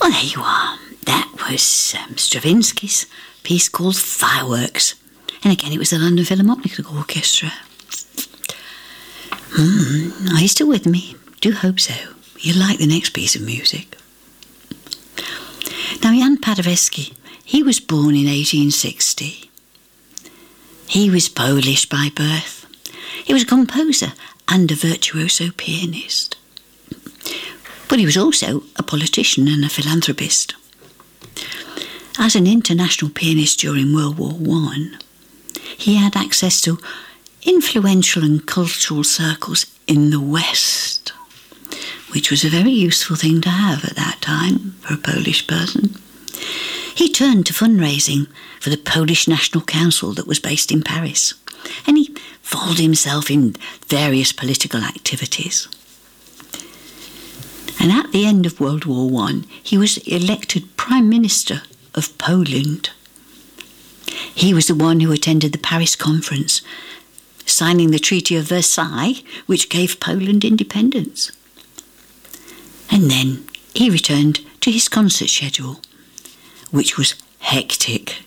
Well, there you are. That was Stravinsky's piece called Fireworks. And again, it was the London Philharmonic Orchestra. Are you still with me? Do hope so. You'll like the next piece of music. Now, Jan Paderewski, he was born in 1860. He was Polish by birth. He was a composer and a virtuoso pianist. But he was also a politician and a philanthropist. As an international pianist during World War I, he had access to influential and cultural circles in the West, which was a very useful thing to have at that time for a Polish person. He turned to fundraising for the Polish National Council that was based in Paris, and he involved himself in various political activities. And at the end of World War I, he was elected Prime Minister of Poland. He was the one who attended the Paris Conference, signing the Treaty of Versailles, which gave Poland independence. And then he returned to his concert schedule, which was hectic.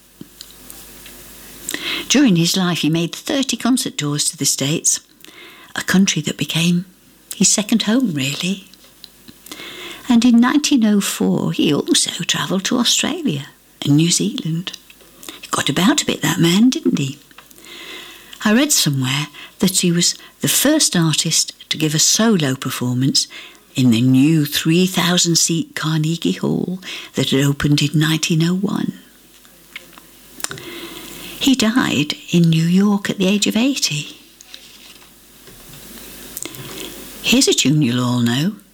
During his life, he made 30 concert tours to the States, a country that became his second home, really. And in 1904, he also travelled to Australia and New Zealand. He got about a bit, that man, didn't he? I read somewhere that he was the first artist to give a solo performance in the new 3,000-seat Carnegie Hall that had opened in 1901. He died in New York at the age of 80. Here's a tune you'll all know.